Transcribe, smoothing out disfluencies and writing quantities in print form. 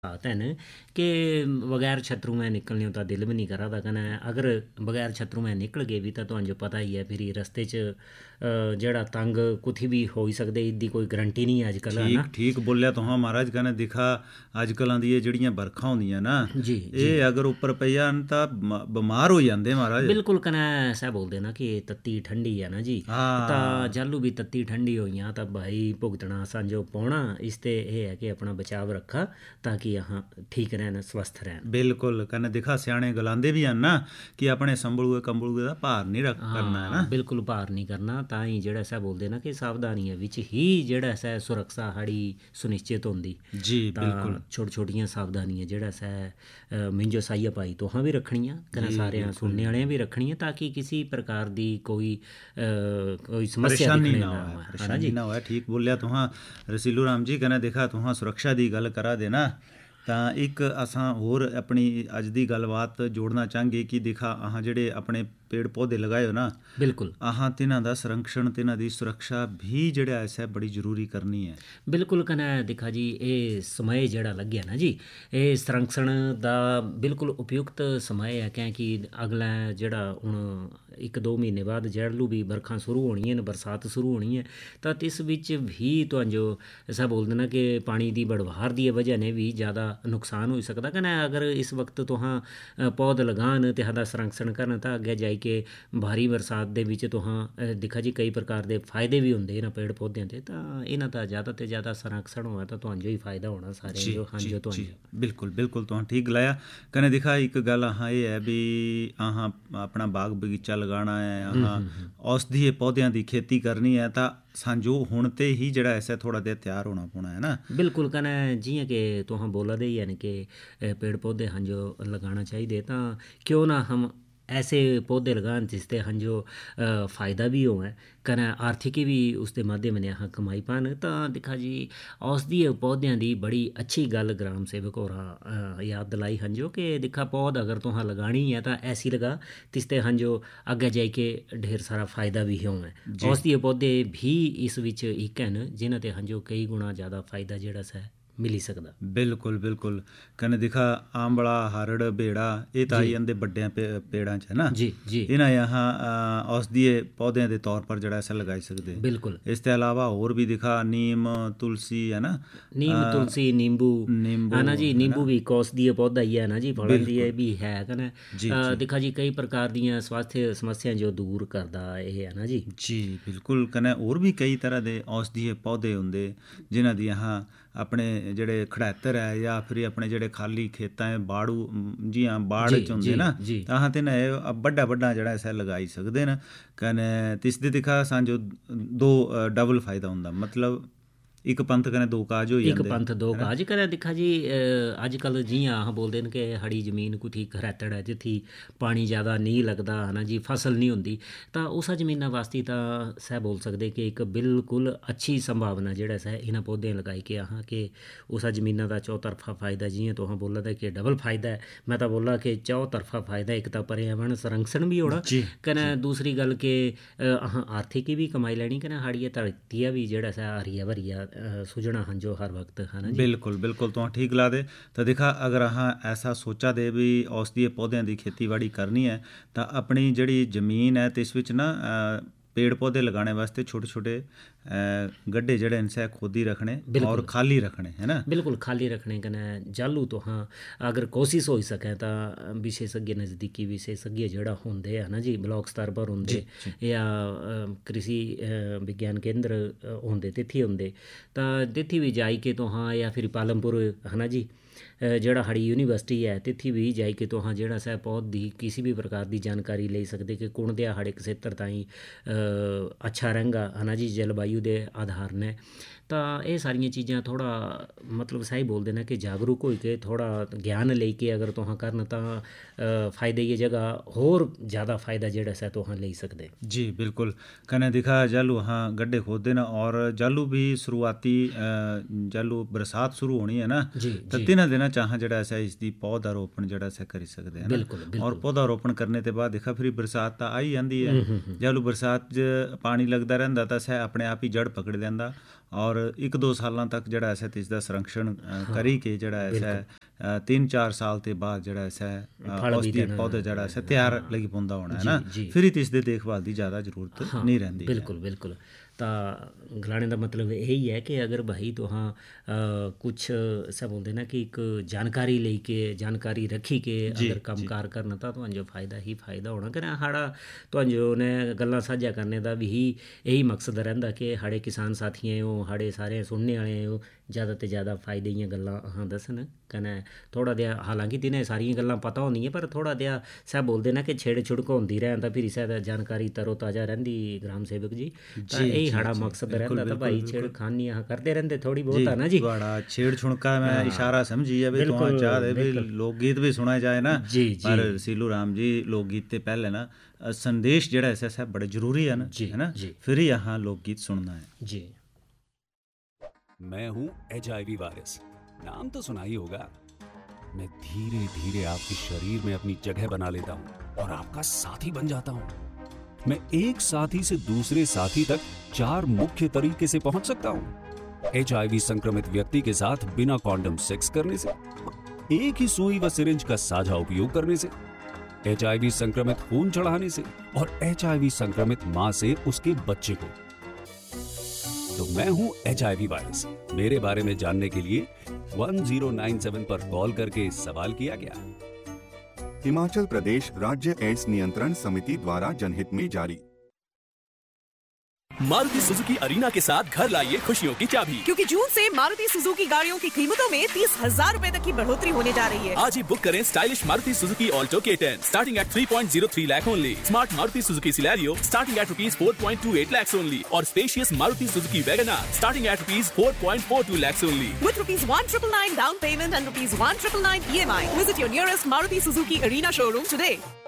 बात है न कि बगैर छत्तरू में निकलने का दिल भी नहीं करा था कने अगर बगैर छत्तरू में निकल गए भी तो तुहानू पता ही है फिर रस्ते च जेड़ा तंग कुछ भी हो ही सकदे इसदी कोई गारंटी नहीं अजकल है ना। ठीक ठीक बोलिया तुहां महाराज कहने दिखा अजकल दी जड़ियां बरखा होंदियां ना जी ये अगर उपर पई जान तां बमार हो जांदे महाराज। बिल्कुल कने ऐसा बोलते ना कि तत्ती ठंडी है ना जी तां जालू भी तत्ती ठंडी होइयां तां भाई भुगतना समझो पौना इसते ये है कि अपना बचाव रखा ताकि यहाँ ठीक रहन स्वस्थ रहन। बिल्कुल कहने दिखा सियाने गलांदे भी हैं ना कि अपने संभलुए कंबलुए का भार नहीं करना है ना। बिल्कुल भार नहीं करना तां ही जेड़ा सा बोलते ना कि सावधानियां विच ही जेड़ा सा सुरक्षा साड़ी सुनिश्चित होंदी। जी बिल्कुल छोटी छोटियां सावधानियां जेड़ा सा मिंजो साइया पाई तुहां भी रखनियां कने सारे सुनने वाले भी रखनियां ताकि किसी प्रकार दी कोई समस्या परेशानी ना हो। ठीक बोलिया तुहां रसीलू राम जी कहने दिखा तुहां सुरक्षा दी गल करा देना ਤਾਂ ਇੱਕ ਅਸਾਂ ਹੋਰ ਆਪਣੀ ਅੱਜ ਦੀ ਗੱਲਬਾਤ ਜੋੜਨਾ ਚਾਹਾਂਗੇ ਕਿ ਦਿਖਾ ਆਹ ਜਿਹੜੇ ਆਪਣੇ पेड़ पौधे लगाए हो ना बिल्कुल आहां तिन्हां दा संरक्षण तिन्हां दी सुरक्षा भी जिहड़ा ऐसा बड़ी जरूरी करनी है। बिल्कुल कने दिखा जी ये समय जिहड़ा लग्या ना जी ये संरक्षण दा बिल्कुल उपयुक्त समय है क्योंकि अगला जिहड़ा हुण 1-2 महीने बाद जड़लू भी बरखा शुरू होनी है बरसात शुरू होनी है तो इस विच भी तुहां जो ऐसा बोलदे ना कि पानी की बढ़वार की वजह ने भी ज़्यादा नुकसान हो सकता कने अगर इस वक्त तुहां पौध लगान ते हदा संरक्षण करन तां अगे जाई कि भारी बरसात दे विच तुहां दिखा जी कई प्रकार के फायदे भी होंदे इन्हां पेड़ पौधों के तो इन्हां दा ज़्यादा तो ज़्यादा संरक्षण होआ तो तुहां जो ही फायदा होना सारे जो हाँ जो तुहां बिल्कुल बिल्कुल तुहां ठीक गलाया कने दिखा एक गल हाँ ये है भी आहां अपना बाग बगीचा लगाना है आहां औषधीय पौधों की खेती करनी है तो सांजो हुण ते ही जड़ा ऐसा थोड़ा देर तैयार होना पौना है ना। बिल्कुल कने जियां कि तुहां बोला दे यानी कि पेड़ पौधे हाँ जो लगाना चाहिए तो क्यों ना हम ऐसे पौधे लगान जिससे हम जो फ़ायदा भी हो कने आर्थिकी भी उसके माध्यम ने यहाँ कमाई पान तो दिखा जी औषधीय पौधों की बड़ी अच्छी गल ग्राम सेवक और याद दिलाई हाँ जो कि दिखा पौध अगर तुहां लगानी है तो ऐसी लगा तिसते हाँ जो अगे जाई के ढेर सारा फ़ायदा भी हो औषधीय पौधे भी इस विच एक हैं जिन्हां ते हाँ जो कई गुणा ज़्यादा फ़ायदा जेड़ा सा मिली सकदा। बिल्कुल बिल्कुल कने दिखा आंबला हरड़ बेड़ा ये तो आई जंदे बड़े पेड़ां च है ना जी जी इन्हां यहाँ औषधीय पौधों के तौर पर जड़ा ऐसा लगाई सकते। बिल्कुल इसके अलावा और भी दिखा नीम तुलसी है ना नीम तुलसी नींबू है ना जी नींबू भी एक औषधीय पौधा ही है ना जी फल दी भी है कने दिखा जी कई प्रकार दी स्वास्थ्य समस्या जो दूर करदा ये है ना जी। जी बिल्कुल कने और भी कई तरह के औषधीय पौधे होंदे जिन्हां दी यहाँ अपने जेड़े खड़ैतर है या फिर अपने जेड़े खाली खेतां बाड़ू जी हाँ बाड़ च होंदे ना तां ते ना बड़ा बड़ा जेड़ा ऐसा लगाई सकदे न कने तिसदे दिखा सांजो दो डबल फायदा हुंदा मतलब एक पंथ कने दो काज हो जांदे एक पंथ दो काज करे दिखा जी अजकल जियां अह बोलते हैं कि हड़ी जमीन कुछ खरैतड़ है जित्थी पानी ज़्यादा नहीं लगता है ना जी फसल नहीं होंदी तो उस जमीन वास्ते तो सह बोल सकते कि एक बिल्कुल अच्छी संभावना जेड़ा सह इन्हां पौधे लगाई के अह कि उस जमीन का चौतरफा फायदा जियां तुहां बोला था कि डबल फायदा है मैं तो बोला कि चौतरफा फायदा एक तो पर्यावरण संरक्षण भी होना कने दूसरी गल कि अह आर्थिकी भी कमाई लैनी कने साड़ी धरतिया भी जेड़ा सह हरिया भरिया सुझना हाँ जो हर वक्त है ना जी। बिल्कुल बिल्कुल तो ठीक ला दे तो दिखा अगर अहाँ ऐसा सोचा दे भी औषधीय पौधों की खेतीबाड़ी करनी है तो अपनी जड़ी जमीन है तो इस विच ना पेड़ पौधे लगाने वास्ते छोटे छोटे गड्ढे जड़े इनसे खोदी रखने और खाली रखने है ना। बिल्कुल खाली रखने कने जालू तो हाँ अगर कोशिश हो सके तो विशेषज्ञ नज़दीकी विशेषज्ञ जड़ा होंदे है ना जी ब्लॉक स्तर पर होंदे या कृषि विज्ञान केंद्र होंदे तिथि होंदे तो तिथि भी जाई के तो हाँ या फिर पालमपुर है ना जी जड़ा हड़ी यूनीवर्सिटी है तिथि भी जाई के तो हाँ जड़ा सह पौध दी किसी भी प्रकार की जानकारी ले सकते कि कुण दे हड़े क्षेत्र ताईं अच्छा रहेगा है ना जी जलवायु के आधार ने तो ये सारिया चीज़ां थोड़ा मतलब सही बोलते हैं कि जागरूक हो के थोड़ा ज्ञान लेके अगर तुहां करन तो फायदे ये जगह होर ज़्यादा फायदा जेड़ा सा तुहां ले सकते। जी बिल्कुल कने दिखा जालू हाँ गड्ढे खोदे ना और जालू भी शुरुआती जालू बरसात शुरू होनी है ना तो तिन्हां दिनां चाह जड़ा ऐसा इसकी पौधारोपण जड़ा ऐसा करी सकते हैं। बिल्कुल और पौधारोपण करने के बाद दिखा फिर बरसात तो आई जाती है जालू बरसात पानी लगता रहिंदा तो सह अपने आप ही जड़ पकड़ लैंदा और 1-2 ਸਾਲਾਂ ਤੱਕ ਜਿਹੜਾ ਐਸਾ ਇਸ ਦਾ ਸੰਰक्षण ਕਰੀ ਕੇ ਜਿਹੜਾ ਐਸਾ 3-4 ਸਾਲ ਤੇ ਬਾਅਦ ਜਿਹੜਾ ਐਸਾ ਉਸ ਦੀ ਪੌਦੇ ਜਿਹੜਾ ਐਸਾ ਤਿਆਰ ਲੱਗੀ ਪੁੰਦਾ ਹੋਣਾ ਹੈ ਨਾ, ਫਿਰ ਇਸ ਦੇ ਦੇਖਭਾਲ ਦੀ ਜ਼ਿਆਦਾ ਜ਼ਰੂਰਤ ਨਹੀਂ ਰਹਿੰਦੀ। ਬਿਲਕੁਲ ਬਿਲकुल। ਤਾਂ ਗਲਾਣੇ ਦਾ ਮਤਲਬ ਇਹੀ ਹੈ ਕਿ ਅਗਰ ਭਾਈ ਤੁਹਾਂ ਕੁਛ ਐਸਾ ਬੋਲਦੇ ਨਾ ਕਿ ਇੱਕ ਜਾਣਕਾਰੀ ਲੈ ਕੇ ਜਾਣਕਾਰੀ ਰੱਖੀ ਕੇ ਅਗਰ ਕੰਮਕਾਰ ਕਰਨਾ ਤਾਂ ਤੁਹਾਨੂੰ ਫਾਇਦਾ ਹੀ ਫਾਇਦਾ ਹੋਣਾ। ਕਿ ਸਾਡਾ ਤੁਹਾਨੂੰ ਨੇ ਗੱਲਾਂ ਸਾਂਝਾ ਕਰਨੇ ਦਾ ਵੀ ਇਹੀ ਮਕਸਦ ਰਹਿੰਦਾ ਕਿ ਸਾਡੇ ਕਿਸਾਨ ਸਾਥੀਆਂ ਉਹ ਸਾਡੇ ਸਾਰੇ ਸੁਣਨੇ ਵਾਲੇ ਉਹ ਜ਼ਿਆਦਾ ਤੋਂ ਜ਼ਿਆਦਾ ਫਾਇਦੇ ਦੀਆਂ ਗੱਲਾਂ ਦੱਸਣ। ਕਹਿੰਦਾ ਥੋੜ੍ਹਾ ਜਿਹਾ ਹਾਲਾਂਕਿ ਤਿਨੇ ਸਾਰੀਆਂ ਗੱਲਾਂ ਪਤਾ ਹੁੰਦੀਆਂ ਪਰ ਥੋੜ੍ਹਾ ਜਿਹਾ ਸਭ ਬੋਲਦੇ ਨਾ ਕਿ ਛੇੜ ਛੁੜਕ ਹੁੰਦੀ ਰਹਿਣ ਤਾਂ ਫਿਰ ਇਸੇ ਦਾ ਜਾਣਕਾਰੀ ਤਰੋ ਤਾਜ਼ਾ ਰਹਿੰਦੀ ਗ੍ਰਾਮ ਸੇਵਕ ਜੀ। ਤਾਂ ਇਹ ਸਾਡਾ ਮਕਸਦ ਰਹਿੰਦਾ ਤਾਂ ਭਾਈ ਛੇੜਖਾਨੀ ਕਰਦੇ ਰਹਿੰਦੇ ਥੋੜੀ ਬਹੁਤ ਆ ਨਾ ਜੀ। ਬੜਾ ਛੇੜ ਛੁਣਕਾ ਮੈਂ ਇਸ਼ਾਰਾ ਸਮਝੀ ਹੈ ਵੀ ਤੁਹਾਨੂੰ ਚਾਹਦੇ ਵੀ ਲੋਕ ਗੀਤ ਵੀ ਸੁਣਾ ਜਾਏ ਨਾ, ਪਰ ਸੀਲੂ ਰਾਮ ਜੀ ਲੋਕ ਗੀਤ ਤੇ ਪਹਿਲੇ ਨਾ संदेश ਜਿਹੜਾ ऐसा बड़े जरूरी है ना, है ना, फिर ही यहाँ लोकगीत सुनना है जी। मैं हूँ HIV वायरस, नाम तो सुना ही होगा। मैं धीरे धीरे आपके शरीर में अपनी जगह बना लेता हूँ और आपका साथी बन जाता हूँ। मैं एक साथी से दूसरे साथी तक 4 मुख्य तरीके से पहुंच सकता हूँ। HIV संक्रमित व्यक्ति के साथ बिना कॉन्डम सेक्स करने से, एक ही सुई व सिरिंज का साझा उपयोग करने से, HIV संक्रमित खून चढ़ाने से और HIV संक्रमित मां से उसके बच्चे को। तो मैं हूं HIV वायरस। मेरे बारे में जानने के लिए 1097 पर कॉल करके सवाल किया गया। हिमाचल प्रदेश राज्य एड्स नियंत्रण समिति द्वारा जनहित में जारी। मारुति सुजुकी अरीना के साथ घर लाइए खुशियों की चाबी, क्योंकि जून से मारुति सुजुकी गाड़ियों की कीमतों में 30,000 रुपए तक की बढ़ोतरी होने जा रही है। आज ही बुक करें stylish Maruti Suzuki Alto K10 starting at 3.03 lakh only, smart Maruti Suzuki Celerio starting at ₹4.28 lakhs only और spacious Maruti Suzuki WagonR starting at ₹4.42 lakhs only with ₹1,999 down payment and ₹1,999 EMI. Visit your nearest Maruti Suzuki Arena showroom today.